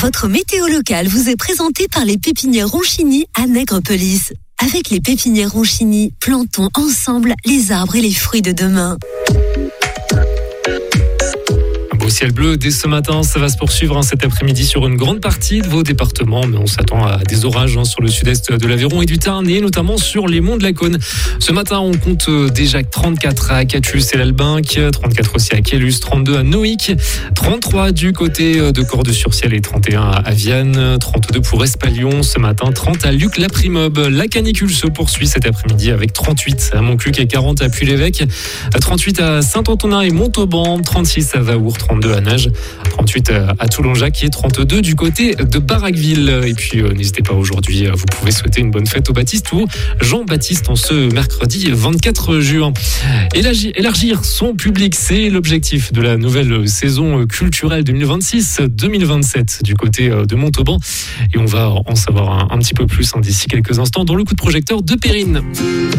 Votre météo locale vous est présentée par les pépinières Ronchini à Nègrepelisse. Avec les pépinières Ronchini, plantons ensemble les arbres et les fruits de demain. Au ciel bleu dès ce matin, ça va se poursuivre cet après-midi sur une grande partie de vos départements, mais on s'attend à des orages sur le sud-est de l'Aveyron et du Tarn et notamment sur les monts de la Cône. Ce matin, on compte déjà 34 à Acatus et l'Albinque, 34 aussi à Quélus, 32 à Noïc, 33 du côté de Cordes-sur-Ciel et 31 à Vienne, 32 pour Espalion ce matin, 30 à Luc-la-Primobe. La canicule se poursuit cet après-midi avec 38 à Montcuq et 40 à Puy-l'Évêque, 38 à Saint-Antonin et Montauban, 36 à Vaour, 32 à Nage, 38 à Toulon-Jacques et 32 du côté de Baraqueville. Et puis n'hésitez pas, aujourd'hui, vous pouvez souhaiter une bonne fête au Baptiste ou Jean-Baptiste en ce mercredi 24 juin. Élargir son public, c'est l'objectif de la nouvelle saison culturelle 2026-2027 du côté de Montauban. Et on va en savoir un petit peu plus d'ici quelques instants dans le coup de projecteur de Perrine.